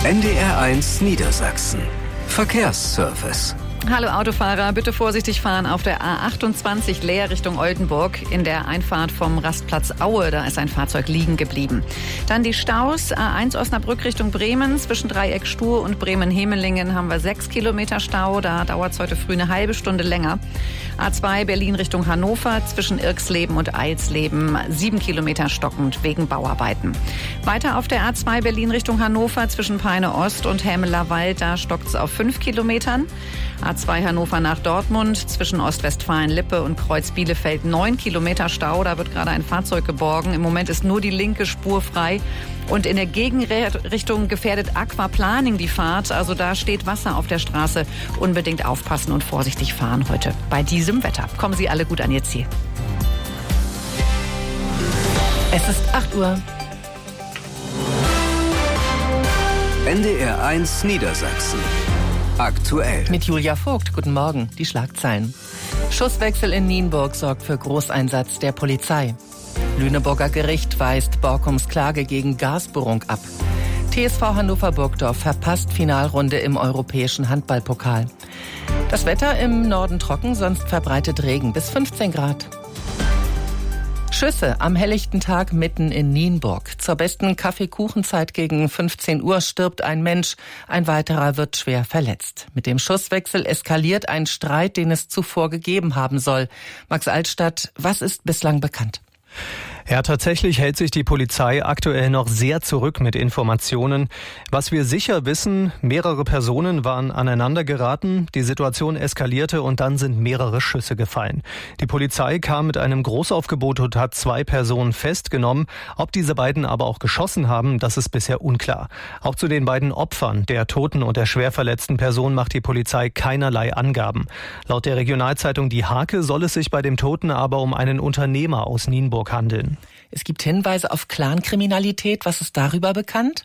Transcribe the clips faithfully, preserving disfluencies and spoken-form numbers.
N D R eins Niedersachsen. Verkehrsservice. Hallo Autofahrer, bitte vorsichtig fahren auf der A achtundzwanzig Leer Richtung Oldenburg. In der Einfahrt vom Rastplatz Aue, da ist ein Fahrzeug liegen geblieben. Dann die Staus, A eins Osnabrück Richtung Bremen. Zwischen Dreieck Stur und Bremen-Hemelingen haben wir sechs Kilometer Stau. Da dauert es heute früh eine halbe Stunde länger. A zwei Berlin Richtung Hannover. Zwischen Irksleben und Eilsleben sieben Kilometer stockend wegen Bauarbeiten. Weiter auf der A zwei Berlin Richtung Hannover. Zwischen Peine Ost und Hämelerwald. Da stockt es auf fünf Kilometern. A zwei Hannover nach Dortmund, zwischen Ostwestfalen-Lippe und Kreuz Bielefeld neun Kilometer Stau. Da wird gerade ein Fahrzeug geborgen. Im Moment ist nur die linke Spur frei. Und in der Gegenrichtung gefährdet Aquaplaning die Fahrt. Also da steht Wasser auf der Straße. Unbedingt aufpassen und vorsichtig fahren heute. Bei diesem Wetter kommen Sie alle gut an Ihr Ziel. Es ist acht Uhr. N D R eins Niedersachsen. Aktuell. Mit Julia Vogt. Guten Morgen. Die Schlagzeilen. Schusswechsel in Nienburg sorgt für Großeinsatz der Polizei. Lüneburger Gericht weist Borkums Klage gegen Gasbohrung ab. T S V Hannover Burgdorf verpasst Finalrunde im europäischen Handballpokal. Das Wetter im Norden trocken, sonst verbreitet Regen bis fünfzehn Grad. Schüsse am helllichten Tag mitten in Nienburg. Zur besten Kaffeekuchenzeit gegen fünfzehn Uhr stirbt ein Mensch, ein weiterer wird schwer verletzt. Mit dem Schusswechsel eskaliert ein Streit, den es zuvor gegeben haben soll. Max Altstadt, was ist bislang bekannt? Ja, tatsächlich hält sich die Polizei aktuell noch sehr zurück mit Informationen. Was wir sicher wissen, mehrere Personen waren aneinander geraten, die Situation eskalierte und dann sind mehrere Schüsse gefallen. Die Polizei kam mit einem Großaufgebot und hat zwei Personen festgenommen. Ob diese beiden aber auch geschossen haben, das ist bisher unklar. Auch zu den beiden Opfern, der toten und der schwer verletzten Person, macht die Polizei keinerlei Angaben. Laut der Regionalzeitung Die Hake soll es sich bei dem Toten aber um einen Unternehmer aus Nienburg handeln. Es gibt Hinweise auf Clankriminalität. Was ist darüber bekannt?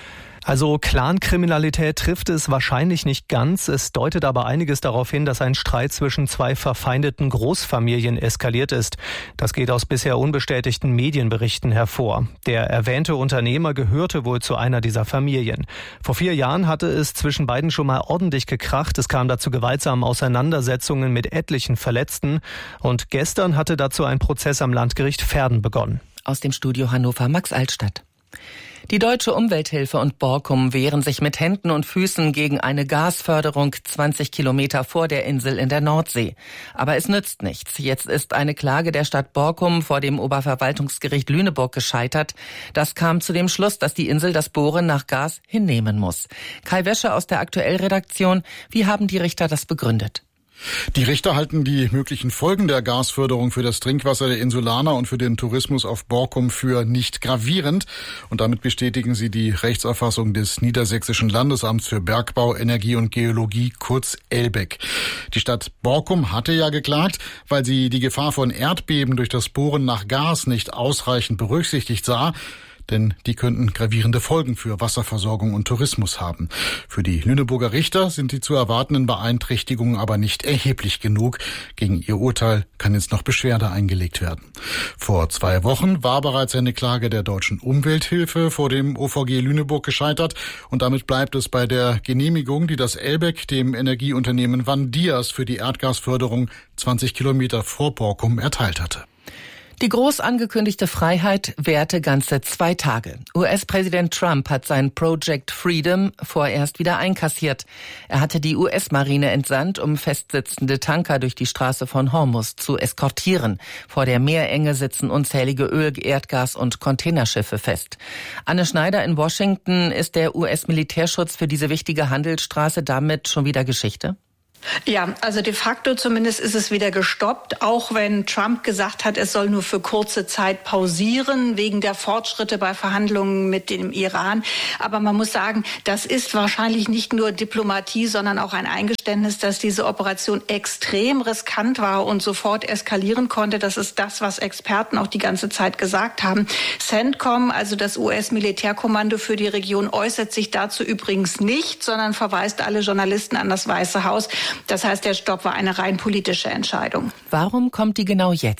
Also Clankriminalität trifft es wahrscheinlich nicht ganz. Es deutet aber einiges darauf hin, dass ein Streit zwischen zwei verfeindeten Großfamilien eskaliert ist. Das geht aus bisher unbestätigten Medienberichten hervor. Der erwähnte Unternehmer gehörte wohl zu einer dieser Familien. Vor vier Jahren hatte es zwischen beiden schon mal ordentlich gekracht. Es kam dazu gewaltsamen Auseinandersetzungen mit etlichen Verletzten. Und gestern hatte dazu ein Prozess am Landgericht Verden begonnen. Aus dem Studio Hannover Max Altstadt. Die Deutsche Umwelthilfe und Borkum wehren sich mit Händen und Füßen gegen eine Gasförderung zwanzig Kilometer vor der Insel in der Nordsee. Aber es nützt nichts. Jetzt ist eine Klage der Stadt Borkum vor dem Oberverwaltungsgericht Lüneburg gescheitert. Das kam zu dem Schluss, dass die Insel das Bohren nach Gas hinnehmen muss. Kai Wäsche aus der Aktuell-Redaktion. Wie haben die Richter das begründet? Die Richter halten die möglichen Folgen der Gasförderung für das Trinkwasser der Insulaner und für den Tourismus auf Borkum für nicht gravierend. Und damit bestätigen sie die Rechtsauffassung des Niedersächsischen Landesamts für Bergbau, Energie und Geologie, kurz ELBEG. Die Stadt Borkum hatte ja geklagt, weil sie die Gefahr von Erdbeben durch das Bohren nach Gas nicht ausreichend berücksichtigt sah. Denn die könnten gravierende Folgen für Wasserversorgung und Tourismus haben. Für die Lüneburger Richter sind die zu erwartenden Beeinträchtigungen aber nicht erheblich genug. Gegen ihr Urteil kann jetzt noch Beschwerde eingelegt werden. Vor zwei Wochen war bereits eine Klage der Deutschen Umwelthilfe vor dem O V G Lüneburg gescheitert. Und damit bleibt es bei der Genehmigung, die das ELBEG dem Energieunternehmen Van Dias für die Erdgasförderung zwanzig Kilometer vor Borkum erteilt hatte. Die groß angekündigte Freiheit währte ganze zwei Tage. U S-Präsident Trump hat sein Project Freedom vorerst wieder einkassiert. Er hatte die U S-Marine entsandt, um festsitzende Tanker durch die Straße von Hormuz zu eskortieren. Vor der Meerenge sitzen unzählige Öl-, Erdgas- und Containerschiffe fest. Anne Schneider in Washington, ist der U S-Militärschutz für diese wichtige Handelsstraße damit schon wieder Geschichte? Ja, also de facto zumindest ist es wieder gestoppt, auch wenn Trump gesagt hat, es soll nur für kurze Zeit pausieren, wegen der Fortschritte bei Verhandlungen mit dem Iran. Aber man muss sagen, das ist wahrscheinlich nicht nur Diplomatie, sondern auch ein Eingeständnis, dass diese Operation extrem riskant war und sofort eskalieren konnte. Das ist das, was Experten auch die ganze Zeit gesagt haben. CENTCOM, also das U S-Militärkommando für die Region, äußert sich dazu übrigens nicht, sondern verweist alle Journalisten an das Weiße Haus. Das heißt, der Stopp war eine rein politische Entscheidung. Warum kommt die genau jetzt?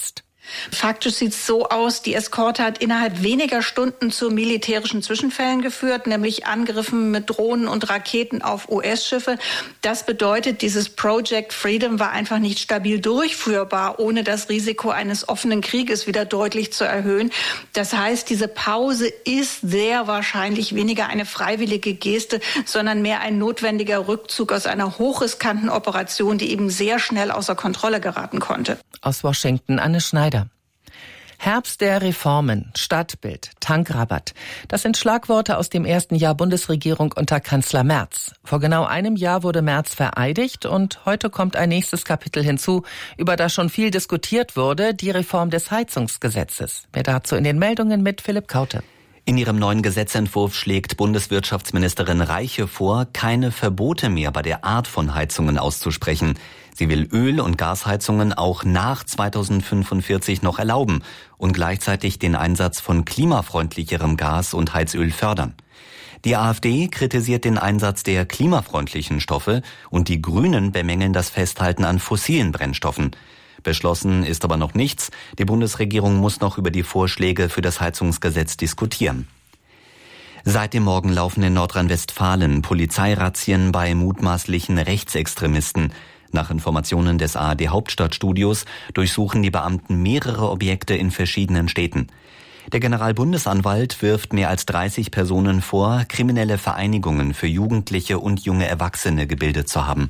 Faktisch sieht es so aus, die Eskorte hat innerhalb weniger Stunden zu militärischen Zwischenfällen geführt, nämlich Angriffen mit Drohnen und Raketen auf U S-Schiffe. Das bedeutet, dieses Project Freedom war einfach nicht stabil durchführbar, ohne das Risiko eines offenen Krieges wieder deutlich zu erhöhen. Das heißt, diese Pause ist sehr wahrscheinlich weniger eine freiwillige Geste, sondern mehr ein notwendiger Rückzug aus einer hochriskanten Operation, die eben sehr schnell außer Kontrolle geraten konnte. Aus Washington Anne Schneider. Herbst der Reformen, Stadtbild, Tankrabatt. Das sind Schlagworte aus dem ersten Jahr Bundesregierung unter Kanzler Merz. Vor genau einem Jahr wurde Merz vereidigt und heute kommt ein nächstes Kapitel hinzu, über das schon viel diskutiert wurde, die Reform des Heizungsgesetzes. Mehr dazu in den Meldungen mit Philipp Kaute. In ihrem neuen Gesetzentwurf schlägt Bundeswirtschaftsministerin Reiche vor, keine Verbote mehr bei der Art von Heizungen auszusprechen. Sie will Öl- und Gasheizungen auch nach zweitausendfünfundvierzig noch erlauben und gleichzeitig den Einsatz von klimafreundlicherem Gas und Heizöl fördern. Die AfD kritisiert den Einsatz der klimafreundlichen Stoffe und die Grünen bemängeln das Festhalten an fossilen Brennstoffen. Beschlossen ist aber noch nichts. Die Bundesregierung muss noch über die Vorschläge für das Heizungsgesetz diskutieren. Seit dem Morgen laufen in Nordrhein-Westfalen Polizeirazzien bei mutmaßlichen Rechtsextremisten. Nach Informationen des A R D Hauptstadtstudios durchsuchen die Beamten mehrere Objekte in verschiedenen Städten. Der Generalbundesanwalt wirft mehr als dreißig Personen vor, kriminelle Vereinigungen für Jugendliche und junge Erwachsene gebildet zu haben.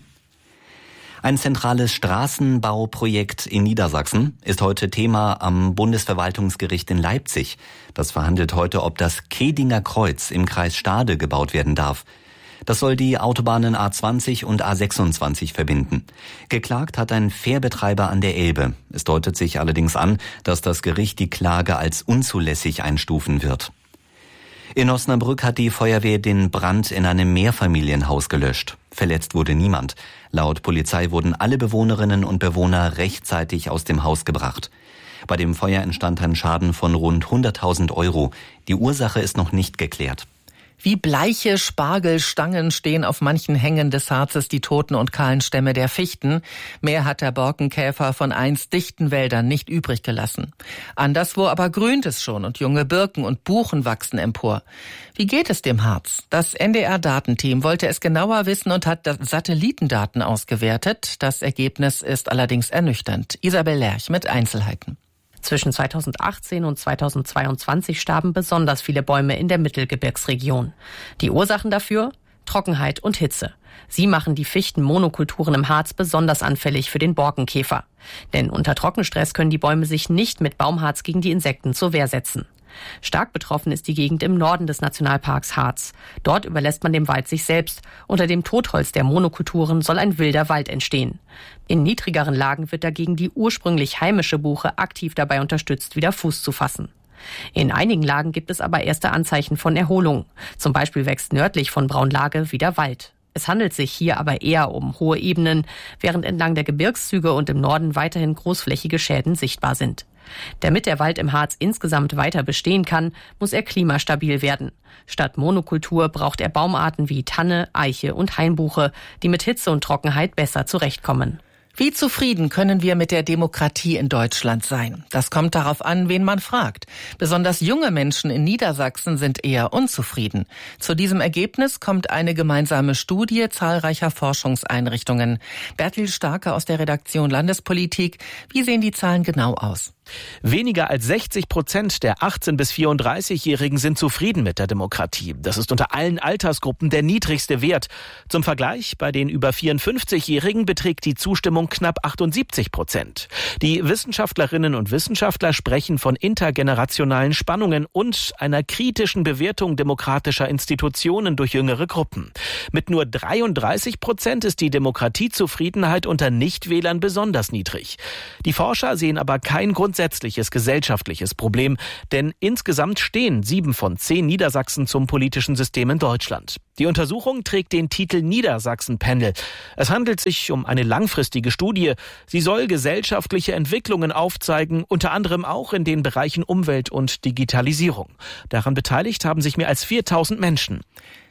Ein zentrales Straßenbauprojekt in Niedersachsen ist heute Thema am Bundesverwaltungsgericht in Leipzig. Das verhandelt heute, ob das Kedinger Kreuz im Kreis Stade gebaut werden darf. Das soll die Autobahnen A zwanzig und A sechsundzwanzig verbinden. Geklagt hat ein Fährbetreiber an der Elbe. Es deutet sich allerdings an, dass das Gericht die Klage als unzulässig einstufen wird. In Osnabrück hat die Feuerwehr den Brand in einem Mehrfamilienhaus gelöscht. Verletzt wurde niemand. Laut Polizei wurden alle Bewohnerinnen und Bewohner rechtzeitig aus dem Haus gebracht. Bei dem Feuer entstand ein Schaden von rund hunderttausend Euro. Die Ursache ist noch nicht geklärt. Wie bleiche Spargelstangen stehen auf manchen Hängen des Harzes die toten und kahlen Stämme der Fichten. Mehr hat der Borkenkäfer von einst dichten Wäldern nicht übrig gelassen. Anderswo aber grünt es schon und junge Birken und Buchen wachsen empor. Wie geht es dem Harz? Das N D R-Datenteam wollte es genauer wissen und hat Satellitendaten ausgewertet. Das Ergebnis ist allerdings ernüchternd. Isabel Lerch mit Einzelheiten. Zwischen zweitausendachtzehn und zweitausendzweiundzwanzig starben besonders viele Bäume in der Mittelgebirgsregion. Die Ursachen dafür? Trockenheit und Hitze. Sie machen die Fichtenmonokulturen im Harz besonders anfällig für den Borkenkäfer. Denn unter Trockenstress können die Bäume sich nicht mit Baumharz gegen die Insekten zur Wehr setzen. Stark betroffen ist die Gegend im Norden des Nationalparks Harz. Dort überlässt man dem Wald sich selbst. Unter dem Totholz der Monokulturen soll ein wilder Wald entstehen. In niedrigeren Lagen wird dagegen die ursprünglich heimische Buche aktiv dabei unterstützt, wieder Fuß zu fassen. In einigen Lagen gibt es aber erste Anzeichen von Erholung. Zum Beispiel wächst nördlich von Braunlage wieder Wald. Es handelt sich hier aber eher um hohe Ebenen, während entlang der Gebirgszüge und im Norden weiterhin großflächige Schäden sichtbar sind. Damit der Wald im Harz insgesamt weiter bestehen kann, muss er klimastabil werden. Statt Monokultur braucht er Baumarten wie Tanne, Eiche und Hainbuche, die mit Hitze und Trockenheit besser zurechtkommen. Wie zufrieden können wir mit der Demokratie in Deutschland sein? Das kommt darauf an, wen man fragt. Besonders junge Menschen in Niedersachsen sind eher unzufrieden. Zu diesem Ergebnis kommt eine gemeinsame Studie zahlreicher Forschungseinrichtungen. Bertil Starke aus der Redaktion Landespolitik. Wie sehen die Zahlen genau aus? Weniger als sechzig Prozent der achtzehn- bis vierunddreißigjährigen sind zufrieden mit der Demokratie. Das ist unter allen Altersgruppen der niedrigste Wert. Zum Vergleich, bei den über vierundfünfzigjährigen beträgt die Zustimmung knapp achtundsiebzig Prozent. Die Wissenschaftlerinnen und Wissenschaftler sprechen von intergenerationalen Spannungen und einer kritischen Bewertung demokratischer Institutionen durch jüngere Gruppen. Mit nur dreiunddreißig Prozent ist die Demokratiezufriedenheit unter Nichtwählern besonders niedrig. Die Forscher sehen aber kein Grund grundsätzliches gesellschaftliches Problem, denn insgesamt stehen sieben von zehn Niedersachsen zum politischen System in Deutschland. Die Untersuchung trägt den Titel Niedersachsen-Panel. Es handelt sich um eine langfristige Studie. Sie soll gesellschaftliche Entwicklungen aufzeigen, unter anderem auch in den Bereichen Umwelt und Digitalisierung. Daran beteiligt haben sich mehr als viertausend Menschen.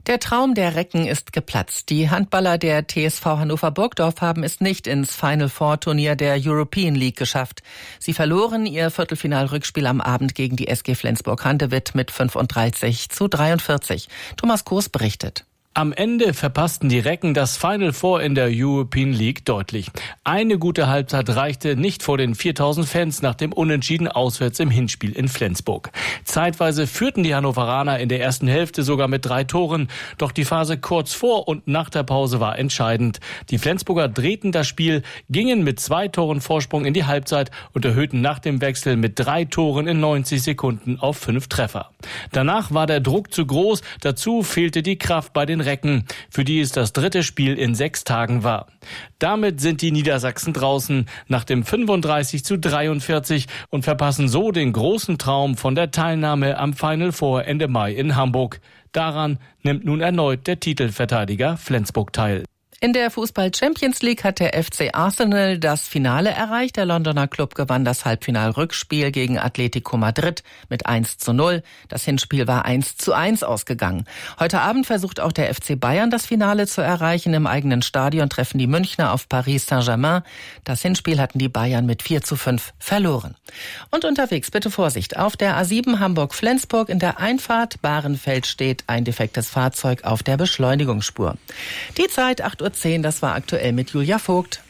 Der Traum der Recken ist geplatzt. Die Handballer der T S V Hannover-Burgdorf haben es nicht ins Final Four Turnier der European League geschafft. Sie verloren ihr Viertelfinalrückspiel am Abend gegen die S G Flensburg-Handewitt mit fünfunddreißig zu dreiundvierzig. Thomas Koos berichtet. Am Ende verpassten die Recken das Final Four in der European League deutlich. Eine gute Halbzeit reichte nicht vor den viertausend Fans nach dem Unentschieden auswärts im Hinspiel in Flensburg. Zeitweise führten die Hannoveraner in der ersten Hälfte sogar mit drei Toren. Doch die Phase kurz vor und nach der Pause war entscheidend. Die Flensburger drehten das Spiel, gingen mit zwei Toren Vorsprung in die Halbzeit und erhöhten nach dem Wechsel mit drei Toren in neunzig Sekunden auf fünf Treffer. Danach war der Druck zu groß. Dazu fehlte die Kraft bei den Recken, für die es das dritte Spiel in sechs Tagen war. Damit sind die Niedersachsen draußen nach dem fünfunddreißig zu dreiundvierzig und verpassen so den großen Traum von der Teilnahme am Final Four Ende Mai in Hamburg. Daran nimmt nun erneut der Titelverteidiger Flensburg teil. In der Fußball-Champions League hat der F C Arsenal das Finale erreicht. Der Londoner Club gewann das Halbfinalrückspiel gegen Atletico Madrid mit eins zu null. Das Hinspiel war eins zu eins ausgegangen. Heute Abend versucht auch der F C Bayern das Finale zu erreichen. Im eigenen Stadion treffen die Münchner auf Paris Saint-Germain. Das Hinspiel hatten die Bayern mit vier zu fünf verloren. Und unterwegs bitte Vorsicht. Auf der A sieben Hamburg-Flensburg in der Einfahrt Bahrenfeld steht ein defektes Fahrzeug auf der Beschleunigungsspur. Die Zeit acht Uhr zehn, das war aktuell mit Julia Vogt.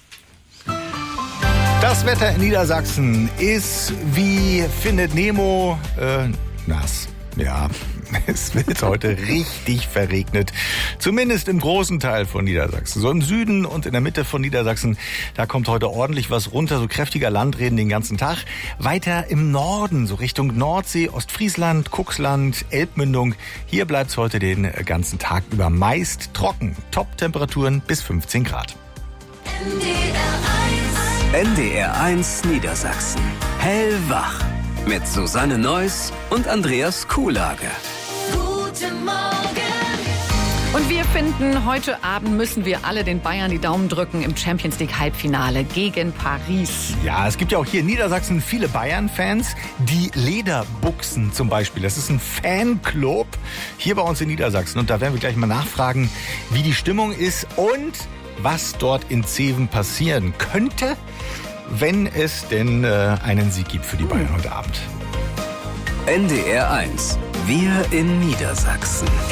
Das Wetter in Niedersachsen ist wie Findet Nemo äh, nass. Ja, es wird heute richtig verregnet. Zumindest im großen Teil von Niedersachsen. So im Süden und in der Mitte von Niedersachsen, da kommt heute ordentlich was runter. So kräftiger Landregen den ganzen Tag. Weiter im Norden, so Richtung Nordsee, Ostfriesland, Cuxland, Elbmündung. Hier bleibt's heute den ganzen Tag über meist trocken. Top-Temperaturen bis fünfzehn Grad. N D R eins Niedersachsen. Hellwach. Mit Susanne Neuss und Andreas Kuhlage. Guten Morgen. Und wir finden, heute Abend müssen wir alle den Bayern die Daumen drücken im Champions League Halbfinale gegen Paris. Ja, es gibt ja auch hier in Niedersachsen viele Bayern-Fans. Die Lederbuchsen zum Beispiel. Das ist ein Fanclub hier bei uns in Niedersachsen. Und da werden wir gleich mal nachfragen, wie die Stimmung ist und was dort in Zeven passieren könnte, wenn es denn äh, einen Sieg gibt für die Bayern heute Abend. N D R eins. Wir in Niedersachsen.